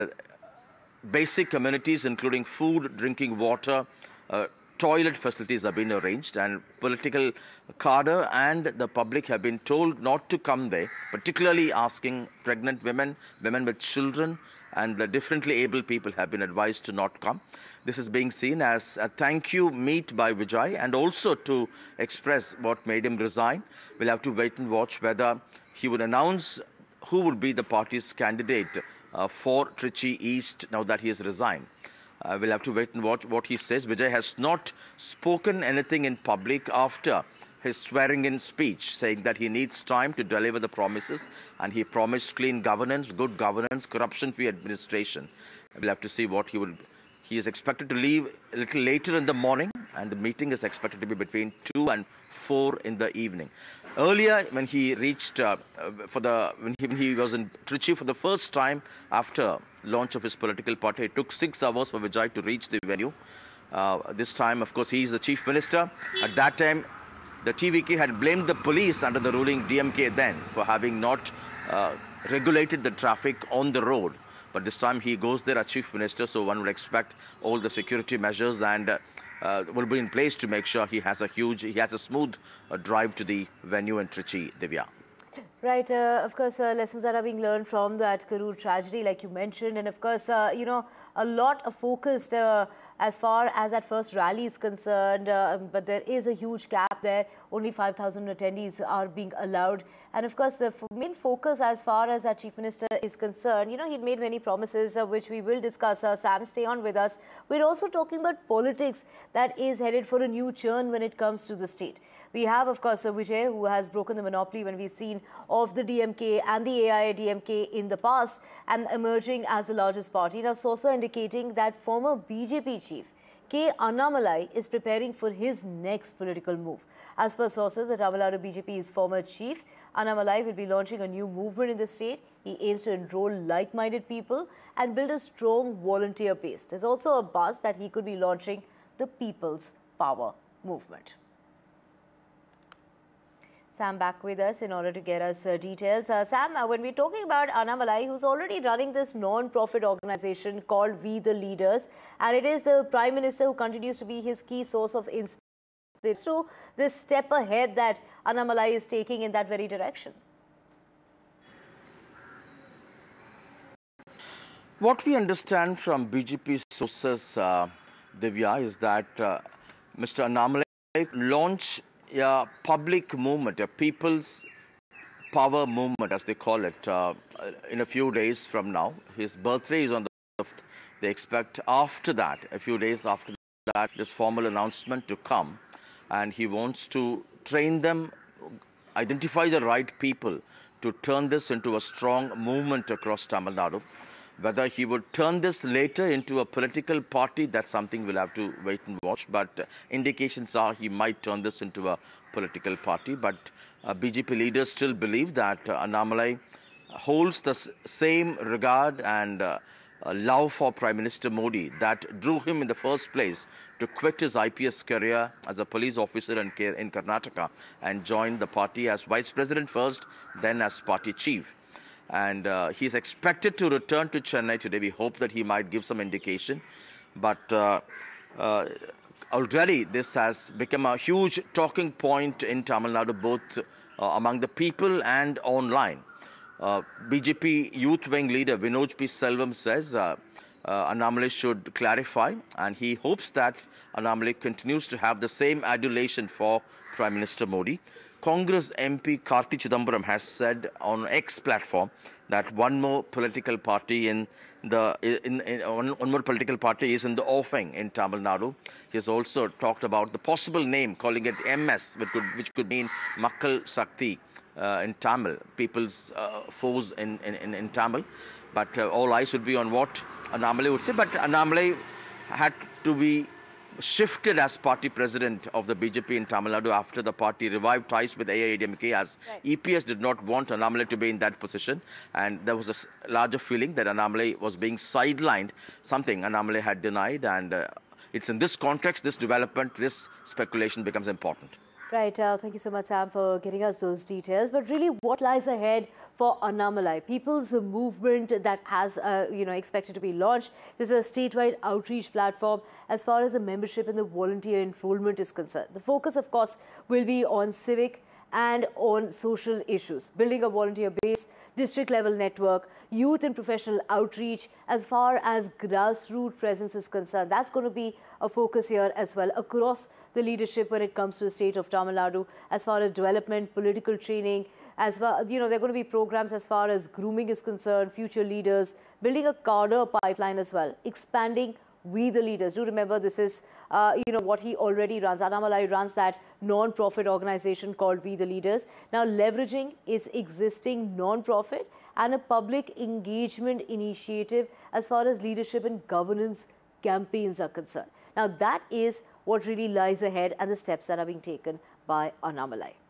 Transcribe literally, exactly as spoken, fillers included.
basic amenities, including food, drinking water, uh, toilet facilities have been arranged, and political cadre and the public have been told not to come there, particularly asking pregnant women, women with children, and the differently able people have been advised to not come. This is being seen as a thank you meet by Vijay, and also to express what made him resign. We'll have to wait and watch whether he would announce who would be the party's candidate uh, for Trichy East now that he has resigned. Uh, we'll have to wait and watch what he says. Vijay has not spoken anything in public after his swearing-in speech, saying that he needs time to deliver the promises, and he promised clean governance, good governance, corruption-free administration. We'll have to see what he will. He is expected to leave a little later in the morning, and the meeting is expected to be between two and four in the evening. Earlier, when he reached uh, for the when he, when he was in Trichy for the first time after launch of his political party, it took six hours for Vijay to reach the venue. Uh, this time, of course, he is the chief minister. At that time, the T V K had blamed the police under the ruling D M K then for having not uh, regulated the traffic on the road. But this time he goes there as chief minister, so one would expect all the security measures and uh, uh, will be in place to make sure he has a huge, he has a smooth uh, drive to the venue in Trichy, Divya. Right, uh, of course, uh, lessons that are being learned from that Karur tragedy, like you mentioned, and of course, uh, you know, a lot of focused uh, as far as that first rally is concerned, uh, but there is a huge gap there. Only five thousand attendees are being allowed. And of course, the main focus as far as that chief minister is concerned, you know, he'd made many promises, uh, which we will discuss. Uh, Sam, stay on with us. We're also talking about politics that is headed for a new churn when it comes to the state. We have, of course, uh, Vijay, who has broken the monopoly when we've seen of the D M K and the A I A D M K in the past and emerging as the largest party. Now, sources are indicating that former B J P chief K. Annamalai is preparing for his next political move. As per sources, the Tamil Nadu B J P's former chief, Annamalai, will be launching a new movement in the state. He aims to enroll like-minded people and build a strong volunteer base. There's also a buzz that he could be launching the People's Power movement. Sam back with us in order to get us uh, details. Uh, Sam, uh, when we're talking about Annamalai, who's already running this non-profit organization called We the Leaders, and it is the Prime Minister who continues to be his key source of inspiration to this step ahead that Annamalai is taking in that very direction. What we understand from B J P sources, uh, Divya, is that uh, Mister Annamalai launched a public movement, a people's power movement, as they call it, uh, in a few days from now. His birthday is on the fifth. They expect after that, a few days after that, this formal announcement to come. And he wants to train them, identify the right people to turn this into a strong movement across Tamil Nadu. Whether he would turn this later into a political party, that's something we'll have to wait and watch. But uh, indications are he might turn this into a political party. But uh, B J P leaders still believe that uh, Annamalai holds the same regard and uh, uh, love for Prime Minister Modi that drew him in the first place to quit his I P S career as a police officer in, in Karnataka and join the party as vice president first, then as party chief. And uh, he's expected to return to Chennai today. We hope that he might give some indication. But uh, uh, already this has become a huge talking point in Tamil Nadu, both uh, among the people and online. Uh, B J P youth wing leader Vinod P. Selvam says uh, uh, Annamalai should clarify, and he hopes that Annamalai continues to have the same adulation for Prime Minister Modi. Congress M P Karthi Chidambaram has said on X platform that one more political party in the in, in one, one more political party is in the offing in Tamil Nadu. He has also talked about the possible name, calling it M S, which could which could mean Makkal Sakti uh, in Tamil, people's uh, foes in, in in Tamil. But uh, all eyes would be on what Annamalai would say. But Annamalai had to be shifted as party president of the B J P in Tamil Nadu after the party revived ties with A I A D M K, as right. E P S did not want Annamalai to be in that position, and there was a larger feeling that Annamalai was being sidelined, something Annamalai had denied, and uh, it's in this context, this development, this speculation becomes important. Right, uh, thank you so much, Sam, for getting us those details. But really, what lies ahead for Annamalai, people's movement that has, uh, you know, expected to be launched? This is a statewide outreach platform as far as the membership and the volunteer enrollment is concerned. The focus, of course, will be on civic and on social issues, building a volunteer base, district level network, youth and professional outreach as far as grassroots presence is concerned. That's going to be a focus here as well across the leadership when it comes to the state of Tamil Nadu as far as development, political training, as well, you know, there are going to be programs as far as grooming is concerned, future leaders, building a cadre pipeline as well, expanding We the Leaders. Do remember, this is, uh, you know, what he already runs. Annamalai runs that non-profit organization called We the Leaders. Now, leveraging its existing non-profit and a public engagement initiative as far as leadership and governance campaigns are concerned. Now, that is what really lies ahead and the steps that are being taken by Annamalai.